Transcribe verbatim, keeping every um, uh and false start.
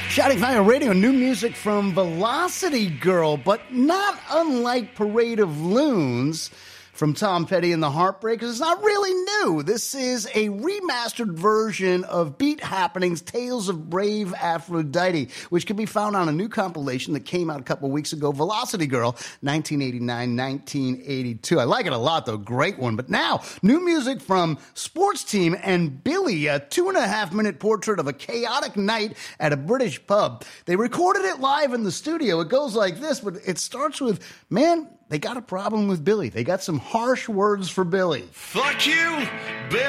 Shouting Fire Radio, new music from Velocity Girl, but not unlike Parade of Loons from Tom Petty and the Heartbreakers. It's not really new. This is a remastered version of Beat Happening's Tales of Brave Aphrodite, which can be found on a new compilation that came out a couple weeks ago, Velocity Girl, nineteen eighty-nine nineteen eighty-two. I like it a lot, though. Great one. But now, new music from Sports Team and Billy, a two and a half minute portrait of a chaotic night at a British pub. They recorded it live in the studio. It goes like this, but it starts with, man, they got a problem with Billy. They got some harsh words for Billy. Fuck you, Billy.